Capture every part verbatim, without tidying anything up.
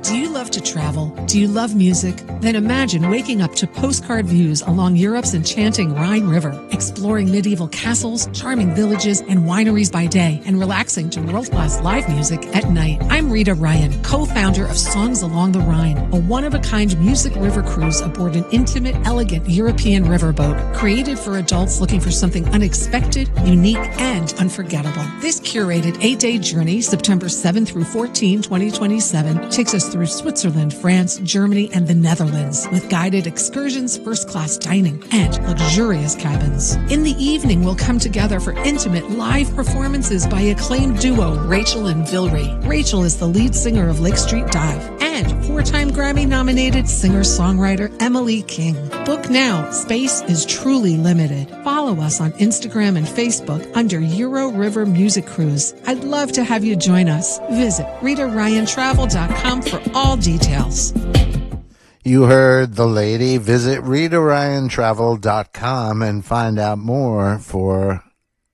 Do you love to travel? Do you love music? Then imagine waking up to postcard views along Europe's enchanting Rhine River, exploring medieval castles, charming villages, and wineries by day, and relaxing to world-class live music at night. I'm Rita Ryan, co-founder of Songs Along the Rhine, a one-of-a-kind music river cruise aboard an intimate, elegant European riverboat created for adults looking for something unexpected, unique, and unforgettable. This curated eight-day journey, September seventh through fourteenth, twenty twenty-seven, takes us through Switzerland, France, Germany, and the Netherlands with guided excursions, first-class dining, and luxurious cabins. In the evening, we'll come together for intimate live performances by acclaimed duo Rachel and Vilry. Rachel is the lead singer of Lake Street Dive and four-time Grammy-nominated singer-songwriter Emily King. Book now. Space is truly limited. Follow us on Instagram and Facebook under Euro River Music Cruise. I'd love to have you join us. Visit rita ryan travel dot com for all details. You heard the lady. Visit rita ryan travel dot com and find out more for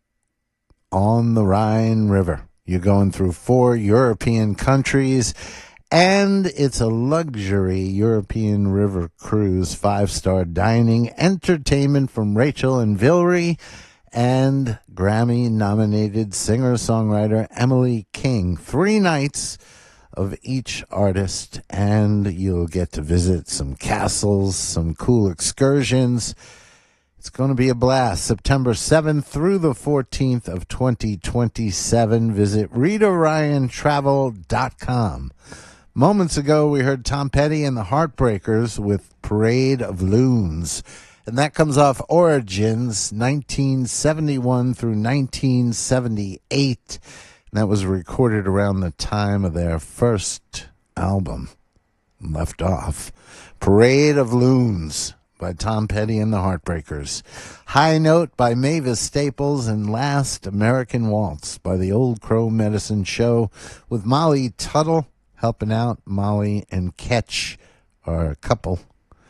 On the Rhine River. You're going through four European countries, and it's a luxury European river cruise, five-star dining, entertainment from Rachel and Vilry, and Grammy-nominated singer-songwriter Emily King. Three nights of each artist, and you'll get to visit some castles, some cool excursions. It's going to be a blast. September seventh through the fourteenth of twenty twenty-seven. Visit rita ryan travel dot com. Moments ago, we heard Tom Petty and the Heartbreakers with Parade of Loons. And that comes off Origins, nineteen seventy-one through nineteen seventy-eight. And that was recorded around the time of their first album, Left Off. Parade of Loons by Tom Petty and the Heartbreakers. High Note by Mavis Staples, and Last American Waltz by the Old Crow Medicine Show with Molly Tuttle helping out. Molly and Ketch are a couple,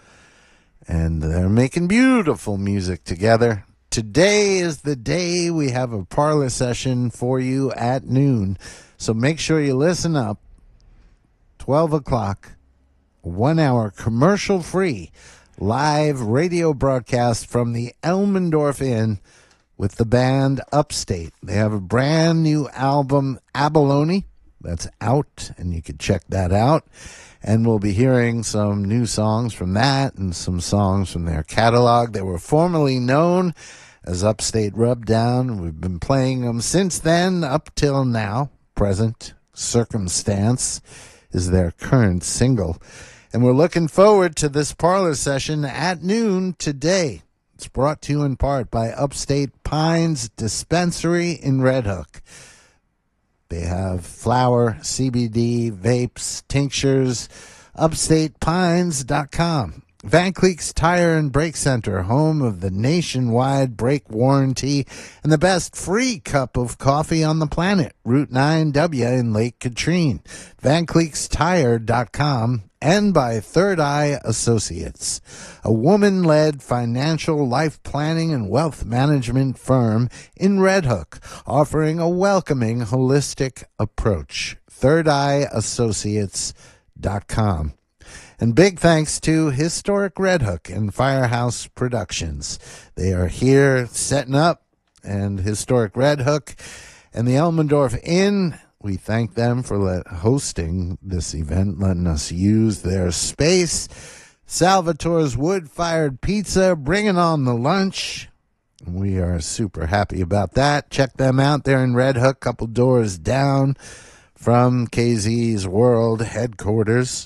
and they're making beautiful music together. Today is the day we have a parlor session for you at noon, so make sure you listen up. twelve o'clock, one hour commercial-free live radio broadcast from the Elmendorf Inn with the band Upstate. They have a brand new album, Abalone, that's out, and you can check that out. And we'll be hearing some new songs from that and some songs from their catalog. They were formerly known as Upstate Rubdown. We've been playing them since then up till now. Present Circumstance is their current single. And we're looking forward to this parlor session at noon today. It's brought to you in part by Upstate Pines Dispensary in Red Hook. They have flower, C B D, vapes, tinctures, upstate pines dot com. Van Cleek's Tire and Brake Center, home of the nationwide brake warranty and the best free cup of coffee on the planet. Route nine W in Lake Katrine. Van Cleek's Tire dot com. And by Third Eye Associates, a woman-led financial life planning and wealth management firm in Red Hook, offering a welcoming, holistic approach. Third Eye Associates dot com. And big thanks to Historic Red Hook and Firehouse Productions. They are here setting up, and Historic Red Hook and the Elmendorf Inn, we thank them for let, hosting this event, letting us use their space. Salvatore's Wood-Fired Pizza, bringing on the lunch. We are super happy about that. Check them out. They're in Red Hook, couple doors down from K Z's World headquarters.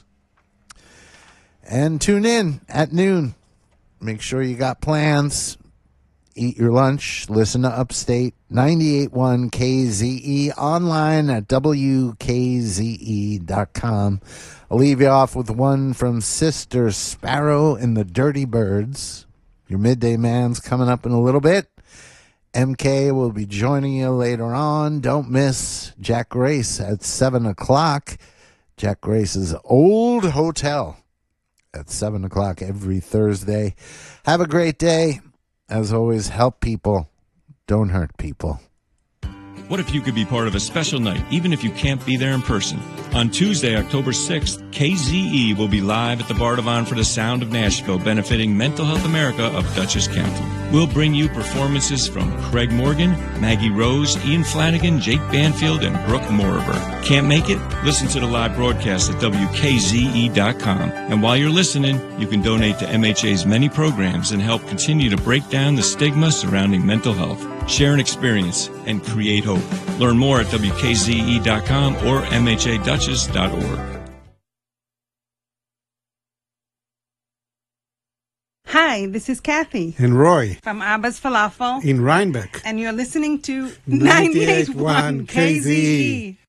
And tune in at noon. Make sure you got plans. Eat your lunch. Listen to Upstate ninety-eight point one K Z E, online at W K Z E dot com. I'll leave you off with one from Sister Sparrow and the Dirty Birds. Your midday man's coming up in a little bit. M K will be joining you later on. Don't miss Jack Grace at seven o'clock. Jack Grace's Old Hotel at seven o'clock every Thursday. Have a great day. As always, help people. Don't hurt people. What if you could be part of a special night, even if you can't be there in person? On Tuesday, October sixth, K Z E will be live at the Bardavon for the Sound of Nashville, benefiting Mental Health America of Dutchess County. We'll bring you performances from Craig Morgan, Maggie Rose, Ian Flanagan, Jake Banfield, and Brooke Moriber. Can't make it? Listen to the live broadcast at W K Z E dot com. And while you're listening, you can donate to M H A's many programs and help continue to break down the stigma surrounding mental health. Share an experience and create hope. Learn more at W K Z E dot com or M H A Dutchess dot org. Hi, this is Kathy. And Roy. From Abba's Falafel. In Rhinebeck. And you're listening to ninety-eight point one K Z E.